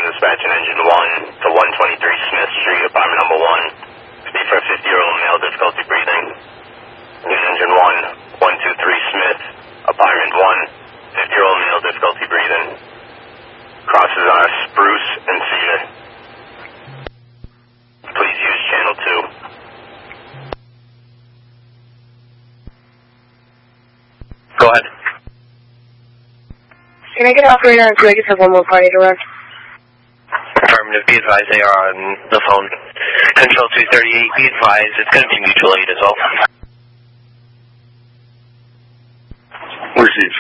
dispatch in engine 1 to 123 Smith Street, apartment number 1. Speed for a 50-year-old male, difficulty breathing. Unit engine 1, 123 Smith, apartment 1, 50-year-old male, difficulty breathing. Crosses are Spruce and Cedar. Please use channel 2. Go ahead. Can I get an operator on 2? I just have one more party to run. Affirmative, be advised they are on the phone. Control 238, be advised it's going to be mutual aid as well. Receive.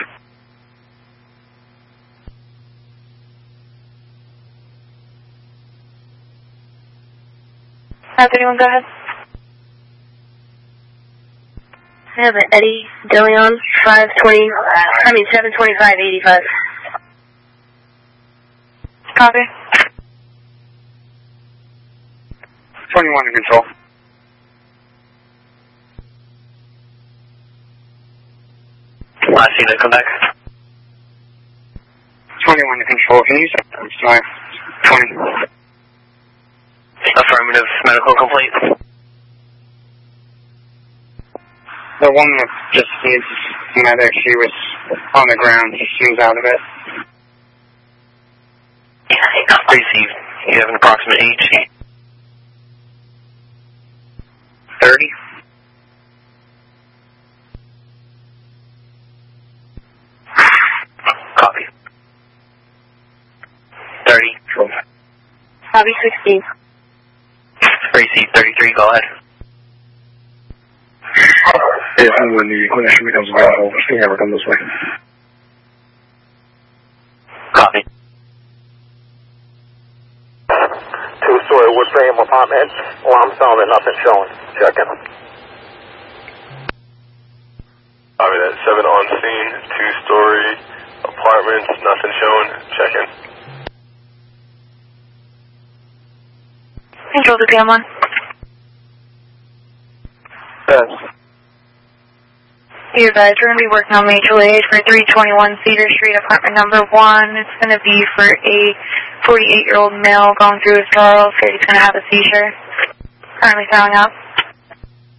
Have anyone go ahead? I have an Eddie DeLeon, 725-85. Copy. 21 in control. Last unit, come back. 21 in control. Can you use that? I'm sorry. 20. Affirmative, medical complete. The one that just needs medic, she was on the ground. She was out of it. Receive. You have an approximate age? 30. Copy. 30. Copy 16. Receive 33, go ahead. Yeah, when the clinician becomes available, she can never come this way. Copy. Two-story wood frame apartment. Alarm sounded, nothing showing. Checking. Copy that. 7 on scene, 2-story apartments, nothing showing. Checking. Control to PM1. Yes. You guys, we're going to be working on mutual aid for 321 Cedar Street, apartment number 1. It's going to be for a 48-year-old male going through withdrawal. He's going to have a seizure. Currently filing out.